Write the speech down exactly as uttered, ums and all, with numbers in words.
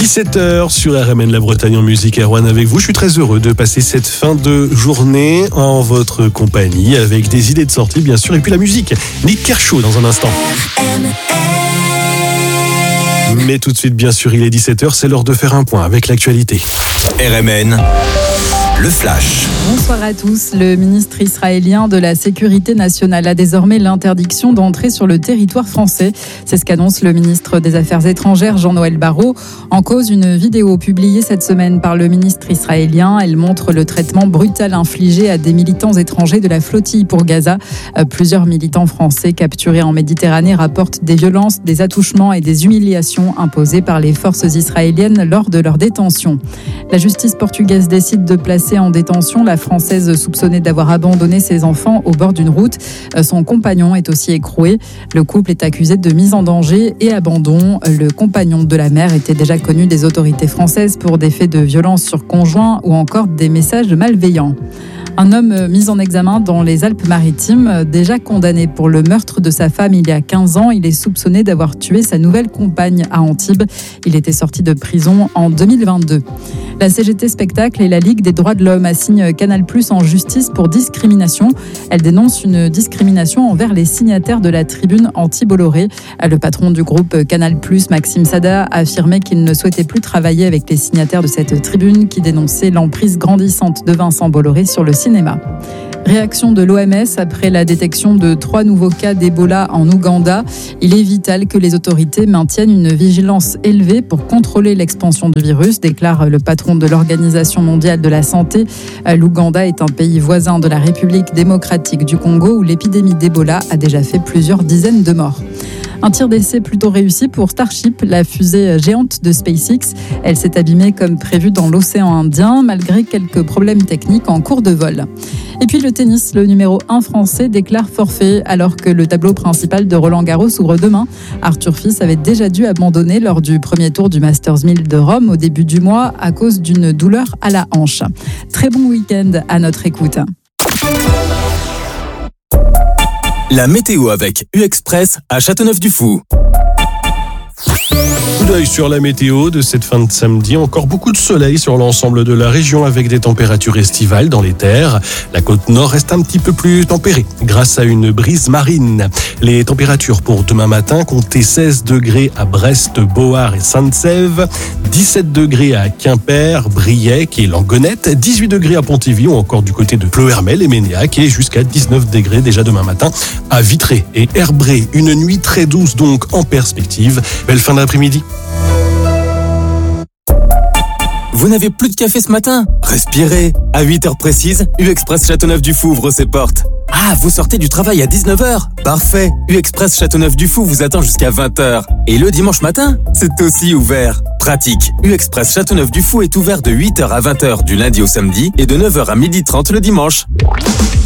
dix-sept heures sur R M N La Bretagne en musique. Erwan avec vous. Je suis très heureux de passer cette fin de journée en votre compagnie avec des idées de sortie bien sûr et puis la musique. Nick Kershaw dans un instant. Mais tout de suite bien sûr il est dix-sept heures, c'est l'heure de faire un point avec l'actualité. R M N, le flash. Bonsoir à tous. Le ministre israélien de la Sécurité nationale a désormais l'interdiction d'entrer sur le territoire français. C'est ce qu'annonce le ministre des Affaires étrangères Jean-Noël Barrot. En cause, une vidéo publiée cette semaine par le ministre israélien. Elle montre le traitement brutal infligé à des militants étrangers de la flottille pour Gaza. Plusieurs militants français capturés en Méditerranée rapportent des violences, des attouchements et des humiliations imposées par les forces israéliennes lors de leur détention. La justice portugaise décide de placer en détention la Française soupçonnée d'avoir abandonné ses enfants au bord d'une route. Son compagnon est aussi écroué. Le couple est accusé de mise en danger et abandon. Le compagnon de la mère était déjà connu des autorités françaises pour des faits de violence sur conjoint ou encore des messages malveillants. Un homme mis en examen dans les Alpes-Maritimes, déjà condamné pour le meurtre de sa femme il y a quinze ans. Il est soupçonné d'avoir tué sa nouvelle compagne à Antibes. Il était sorti de prison en deux mille vingt-deux. La C G T Spectacle et la Ligue des droits de l'homme assignent Canal+ en justice pour discrimination. Elle dénonce une discrimination envers les signataires de la tribune anti-Bolloré. Le patron du groupe Canal+, Maxime Sada, a affirmé qu'il ne souhaitait plus travailler avec les signataires de cette tribune qui dénonçait l'emprise grandissante de Vincent Bolloré sur le cinéma. Réaction de l'O M S après la détection de trois nouveaux cas d'Ebola en Ouganda. Il est vital que les autorités maintiennent une vigilance élevée pour contrôler l'expansion du virus, déclare le patron de l'Organisation mondiale de la santé. L'Ouganda est un pays voisin de la République démocratique du Congo où l'épidémie d'Ebola a déjà fait plusieurs dizaines de morts. Un tir d'essai plutôt réussi pour Starship, la fusée géante de SpaceX. Elle s'est abîmée comme prévu dans l'océan Indien, malgré quelques problèmes techniques en cours de vol. Et puis le tennis, le numéro un français déclare forfait alors que le tableau principal de Roland-Garros s'ouvre demain. Arthur Fils avait déjà dû abandonner lors du premier tour du Masters mille de Rome au début du mois à cause d'une douleur à la hanche. Très bon week-end à notre écoute. La météo avec U-Express à Châteauneuf-du-Fou. Coup d'œil sur la météo de cette fin de samedi. Encore beaucoup de soleil sur l'ensemble de la région avec des températures estivales dans les terres. La côte nord reste un petit peu plus tempérée grâce à une brise marine. Les températures pour demain matin, comptez seize degrés à Brest, Bohard et Sainte-Sève, dix-sept degrés à Quimper, Briec et Langonette, dix-huit degrés à Pontivy ou encore du côté de Ploërmel et Ménéac et jusqu'à dix-neuf degrés déjà demain matin à Vitré et Herbré. Une nuit très douce donc en perspective. Belle fin d'après-midi. Vous n'avez plus de café ce matin? Respirez. À huit heures précises, U-Express Châteauneuf-du-Fou ouvre ses portes. Ah, vous sortez du travail à dix-neuf heures? Parfait. U-Express Châteauneuf-du-Fou vous attend jusqu'à vingt heures. Et le dimanche matin, c'est aussi ouvert. Pratique. U-Express Châteauneuf-du-Fou est ouvert de huit heures à vingt heures du lundi au samedi et de neuf heures à midi trente le dimanche.